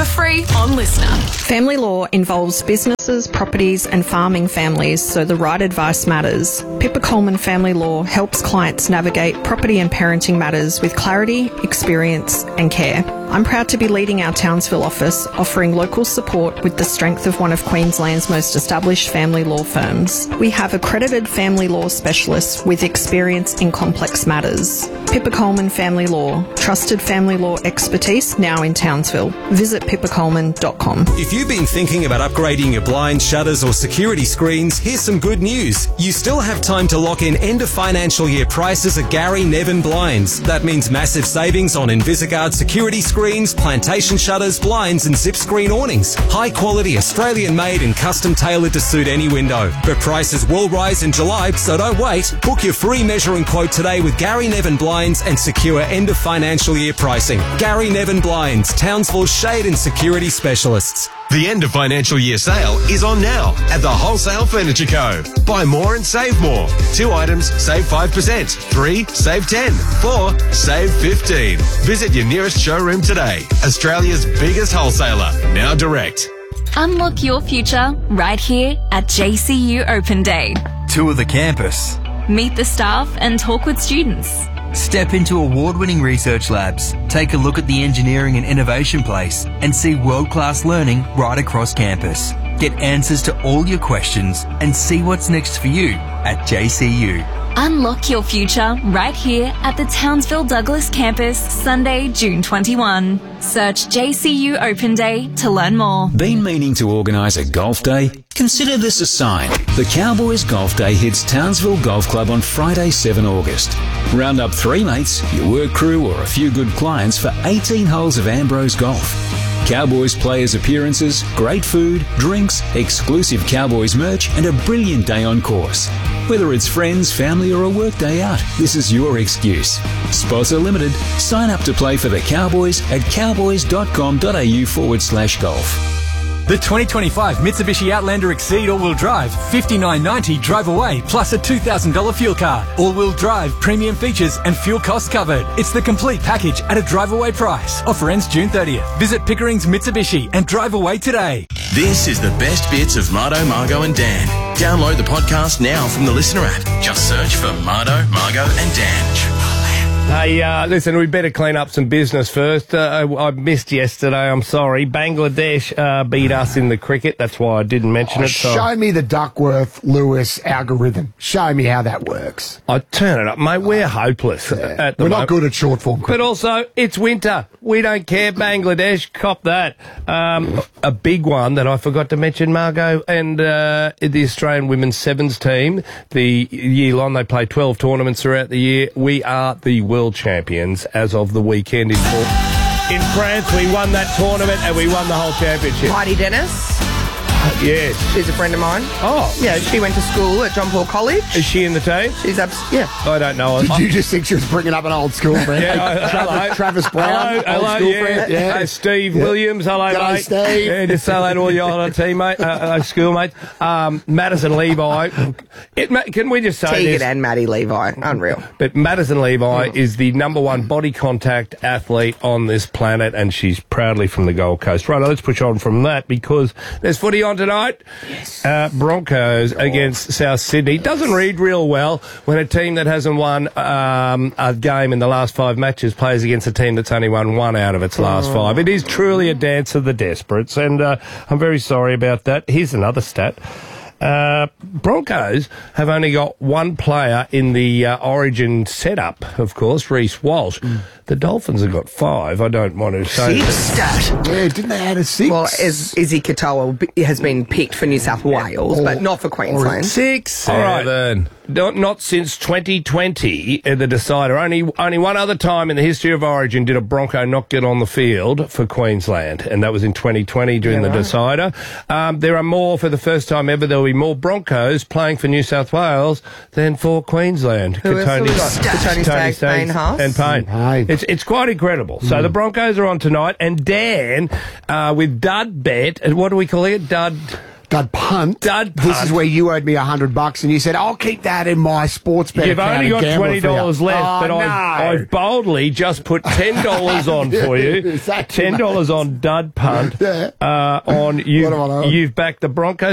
for free on Listener. Family law involves businesses, properties and farming families, so the right advice matters. Pippa Coleman Family Law helps clients navigate property and parenting matters with clarity, experience and care. I'm proud to be leading our Townsville office, offering local support with the strength of one of Queensland's most established family law firms. We have accredited family law specialists with experience in complex matters. Pippa Coleman Family Law, trusted family law expertise now in Townsville. Visit pippacoleman.com. If you've been thinking about upgrading your blinds, shutters or security screens, here's some good news. You still have time to lock in end of financial year prices at Gary Nevin Blinds. That means massive savings on Invisiguard security screens, plantation shutters, blinds and zip screen awnings. High quality Australian made and custom tailored to suit any window. But prices will rise in July, so don't wait. Book your free measuring quote today with Gary Nevin Blinds and secure end of financial year pricing. Gary Nevin Blinds, Townsville's shade and security specialists. The end of financial year sale is on now at the Wholesale Furniture Co. Buy more and save more. 2 items, save 5%. 3, save 10. 4, save 15. Visit your nearest showroom today. Australia's biggest wholesaler. Now direct. Unlock your future right here at JCU Open Day. Tour the campus. Meet the staff and talk with students. Step into award-winning research labs, take a look at the engineering and innovation place, and see world-class learning right across campus. Get answers to all your questions and see what's next for you at JCU. Unlock your future right here at the Townsville Douglas campus, Sunday, June 21. Search JCU Open Day to learn more. Been meaning to organise a golf day? Consider this a sign. The Cowboys Golf Day hits Townsville Golf Club on Friday, 7 August. Round up 3 mates, your work crew or a few good clients for 18 holes of Ambrose Golf. Cowboys players' appearances, great food, drinks, exclusive Cowboys merch and a brilliant day on course. Whether it's friends, family or a work day out, this is your excuse. Spots are limited. Sign up to play for the Cowboys at cowboys.com.au/golf. The 2025 Mitsubishi Outlander Exceed all-wheel drive, $59.90 drive away, plus a $2,000 fuel card. All-wheel drive, premium features and fuel costs covered. It's the complete package at a drive-away price. Offer ends June 30th. Visit Pickering's Mitsubishi and drive away today. This is the best bits of Mardo, Margo and Dan. Download the podcast now from the Listener app. Just search for Mardo, Margo and Dan. Hey, listen, we better clean up some business first. I missed yesterday, I'm sorry. Bangladesh beat us in the cricket. That's why I didn't mention it. So show me the Duckworth-Lewis algorithm. Show me how that works. I turn it up, mate. We're hopeless at the moment. We're not good at short form cricket. But also, it's winter. We don't care, Bangladesh. Cop that. A big one that I forgot to mention, Margot, and the Australian women's sevens team, the year long, they play 12 tournaments throughout the year. We are the world champions as of the weekend in France. We won that tournament and we won the whole championship. Heidi Dennis. Yes. She's a friend of mine. Oh. Yeah, she went to school at John Paul College. Is she in the team? She's yeah. I don't know. Did you just think she was bringing up an old school friend? Yeah, Travis Brown, hello, old school yeah. friend. Yeah. Hey, Steve Williams, hello, G'day, mate. Steve. Yeah, just say hello to all your other teammate, schoolmates. Madison Levi. Can we just say Tegan this? and Maddie Levi. Unreal. But Madison Levi is the #1 body contact athlete on this planet, and she's proudly from the Gold Coast. Right, let's push on from that because there's footy on tonight. Yes. Broncos against South Sydney. Doesn't read real well when a team that hasn't won a game in the last 5 matches plays against a team that's only won 1 out of its last 5. It is truly a dance of the desperates, and I'm very sorry about that. Here's another stat. Broncos have only got 1 player in the Origin setup, of course, Reece Walsh. The Dolphins have got 5. I don't want to say 6 stat. Yeah, didn't they add a 6? Well, Izzy Katoa has been picked for New South Wales, but not for Queensland. 6. All right. Not since 2020, the decider. Only one other time in the history of Origin did a Bronco not get on the field for Queensland, and that was in 2020 during the decider. There are more, for the first time ever, there will be more Broncos playing for New South Wales than for Queensland. Who else have we got? Tony Staggs, Payne Haas. And Payne. It's quite incredible. So the Broncos are on tonight, and Dan, with Dud Bet, what do we call it? Dud Dud punt. Dud This punt. is where you owed me $100 and you said, I'll keep that in my sports bet You've account only and got gamble $20 for you." left, Oh, but no. I've boldly just put $10 on for you. Exactly, $10 on Dud punt. Yeah. On What am I on? you've backed the Broncos.